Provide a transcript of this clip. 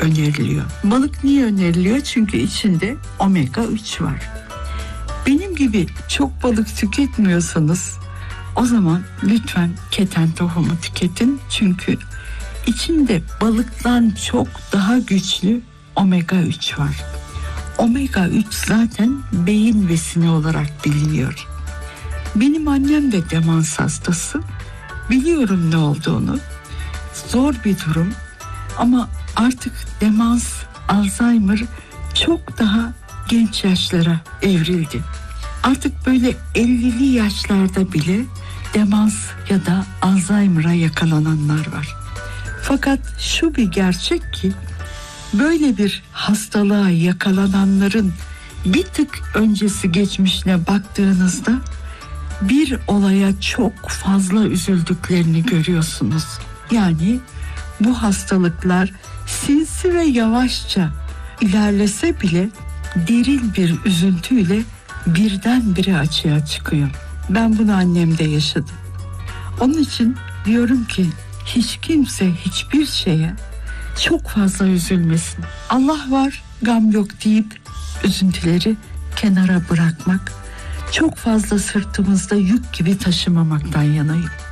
öneriliyor. Balık niye öneriliyor? Çünkü içinde omega 3 var. Benim gibi çok balık tüketmiyorsanız o zaman lütfen keten tohumu tüketin. Çünkü içinde balıktan çok daha güçlü omega 3 var. Omega 3 zaten beyin besini olarak biliniyor. Benim annem de demans hastası. Biliyorum ne olduğunu. Zor bir durum ama artık demans, Alzheimer çok daha genç yaşlara evrildi. Artık böyle 50'li yaşlarda bile demans ya da Alzheimer'a yakalananlar var. Fakat şu bir gerçek ki böyle bir hastalığa yakalananların bir tık öncesi geçmişine baktığınızda bir olaya çok fazla üzüldüklerini görüyorsunuz. Yani bu hastalıklar sinsi ve yavaşça ilerlese bile derin bir üzüntüyle birdenbire açığa çıkıyor. Ben bunu annemde yaşadım. Onun için diyorum ki hiç kimse hiçbir şeye çok fazla üzülmesin. Allah var, gam yok deyip üzüntüleri kenara bırakmak, çok fazla sırtımızda yük gibi taşımamaktan yanayım.